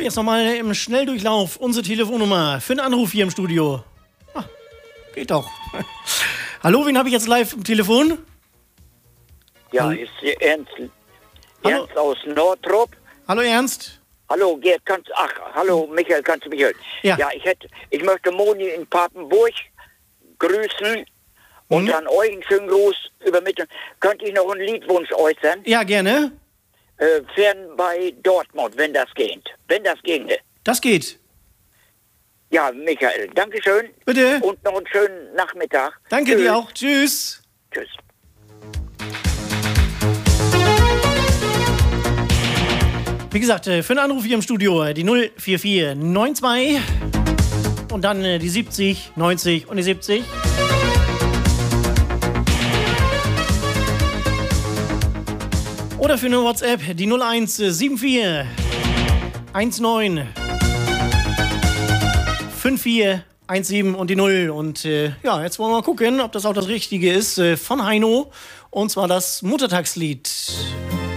jetzt nochmal im Schnelldurchlauf unsere Telefonnummer für einen Anruf hier im Studio. Ah, geht doch. Hallo, wen habe ich jetzt live am Telefon? Ja, ist hier Ernst. Ernst aus Nordrup. Hallo Ernst. Hallo Gerd, hallo Michael, kannst du mich hören? Ja. Ja, ich möchte Moni in Papenburg grüßen und an euch einen schönen Gruß übermitteln. Könnte ich noch einen Liedwunsch äußern? Ja, gerne. Fern bei Dortmund, wenn das geht. Wenn das ginge. Das geht. Ja, Michael, Dankeschön. Bitte. Und noch einen schönen Nachmittag. Danke Tschüss. dir auch. Tschüss. Tschüss. Wie gesagt, für einen Anruf hier im Studio die 04492 und dann die 70, 90 und die 70. Oder für eine WhatsApp die 0174 19 5417 und die 0. Und ja, jetzt wollen wir mal gucken, ob das auch das Richtige ist von Heino. Und zwar das Muttertagslied.